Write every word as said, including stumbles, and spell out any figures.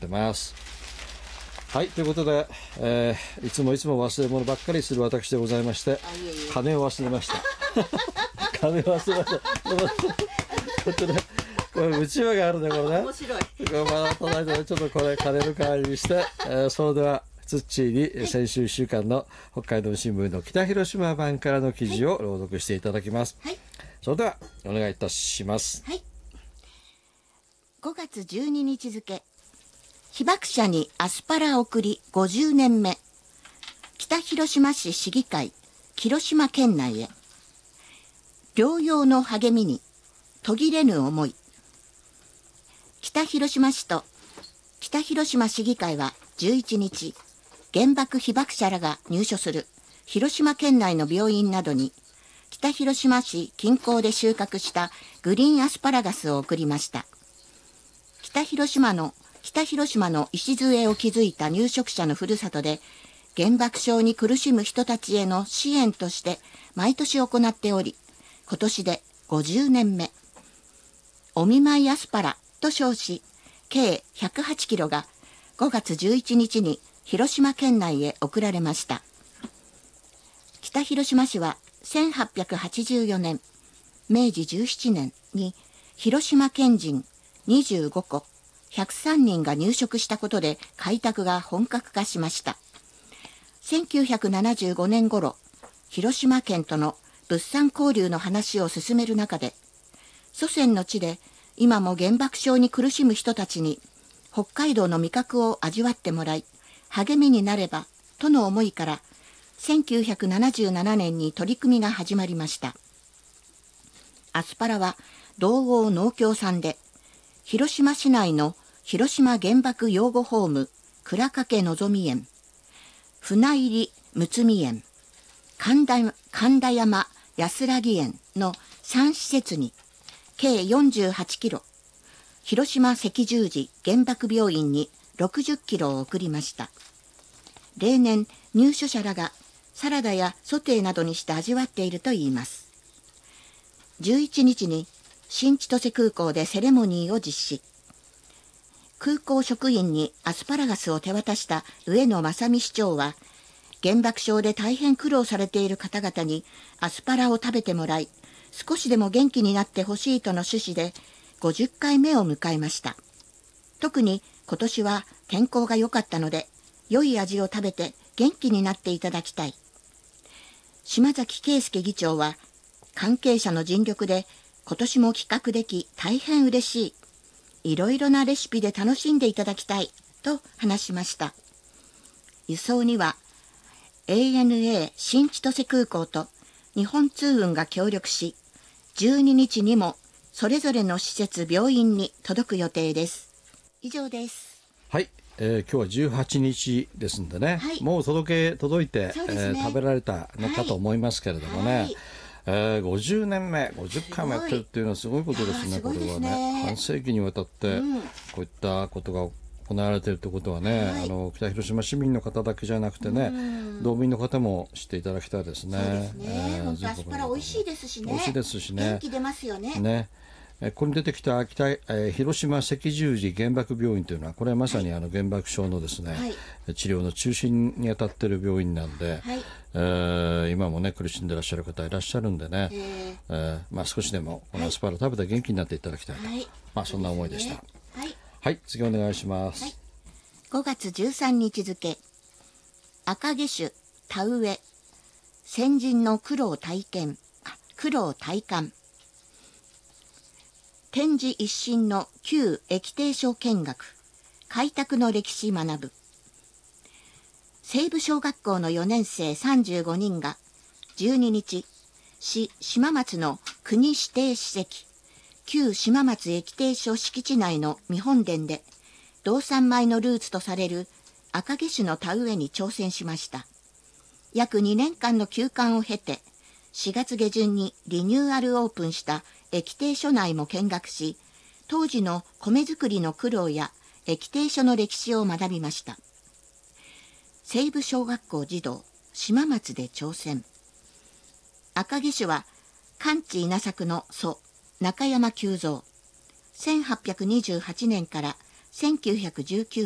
ってます。はい、ということで、えー、いつもいつも忘れ物ばっかりする私でございまして、金を忘れました金を忘れましたちょっとね、これうちわがあるね、これね。面白い。これまだ届いて、ちょっとこれ金の代わりにして、えー、それではツッチーに先週いっしゅうかんの北海道新聞の北広島版からの記事を朗読していただきます。はい、それではお願いいたします。 はい、ごがつじゅうににち付、被爆者にアスパラ送りごじゅうねんめ、北広島市市議会広島県内へ、療養の励みに途切れぬ思い。北広島市と北広島市議会はじゅういちにち、原爆被爆者らが入所する広島県内の病院などに北広島市近郊で収穫したグリーンアスパラガスを送りました。北広島の北広島の礎を築いた入植者のふるさとで、原爆症に苦しむ人たちへの支援として毎年行っており、今年でごじゅうねんめ。お見舞いアスパラと称し、計ひゃくはちキロがごがつじゅういちにちに広島県内へ送られました。北広島市はせんはっぴゃくはちじゅうよねん、めいじじゅうななねんに広島県人にじゅうごこひゃくさんにんが入植したことで開拓が本格化しました。せんきゅうひゃくななじゅうごねん頃、広島県との物産交流の話を進める中で、祖先の地で今も原爆症に苦しむ人たちに北海道の味覚を味わってもらい、励みになればとの思いから、せんきゅうひゃくななじゅうななねんに取り組みが始まりました。アスパラは道央農協産で、広島市内の広島原爆養護ホーム倉掛のぞみ園、船入睦美園、神田、神田山安らぎ園のさんしせつに計よんじゅうはちキロ、広島赤十字原爆病院にろくじゅっキロを送りました。例年入所者らがサラダやソテーなどにして味わっているといいます。じゅういちにちに新千歳空港でセレモニーを実施。空港職員にアスパラガスを手渡した上野正美市長は、原爆症で大変苦労されている方々にアスパラを食べてもらい、少しでも元気になってほしいとの趣旨でごじゅっかいめを迎えました。特に今年は天候が良かったので、良い味を食べて元気になっていただきたい。島崎圭介議長は、関係者の尽力で今年も企画でき大変嬉しい。いろいろなレシピで楽しんでいただきたいと話しました。輸送には エーエヌエー 新千歳空港と日本通運が協力し、じゅうににちにもそれぞれの施設病院に届く予定です。以上です。 はい、えー、今日はじゅうはちにちですんでね、はい、もう届け届いて、ねえー、食べられたのかと思いますけれどもね、はいはい、えー、ごじゅうねんめごじゅっかいもやってるっていうのはすごいことですね。これはね、半世紀にわたってこういったことが行われているということはね、うん、あの北広島市民の方だけじゃなくてね、うん、道民の方も知っていただきたいですね。そうですね、 えー、本当アスパラ美味しいですしね。 美味しいですしね。 元気出ますよね。 ね、ここに出てきた北、えー、広島赤十字原爆病院というのは、これはまさにあの原爆症のですね、はい、治療の中心に当たっている病院なんで、はい、えー、今もね苦しんでいらっしゃる方いらっしゃるんでね、えーえーまあ、少しでもこのアスパラ食べて元気になっていただきたいと、はい、まあ、そんな思いでした。はい、はい、次お願いします。はい、 ごがつじゅうさんにち付、赤毛種田植え先人の苦労体験苦労体感、展示一新の旧液定所見学、開拓の歴史学ぶ。西部小学校のよねんせいさんじゅうごにんがじゅうににち、市島松の国指定史跡、旧島松液定所敷地内の見本殿で、道産米のルーツとされる赤毛種の田植えに挑戦しました。約にねんかんの休館を経て、しがつげじゅんにリニューアルオープンした液定所内も見学し、当時の米作りの苦労や液定所の歴史を学びました。西部小学校児童島松で挑戦。赤毛種は関地稲作の祖中山久蔵、せんはっぴゃくにじゅうはちねんからせんきゅうひゃくじゅうきゅう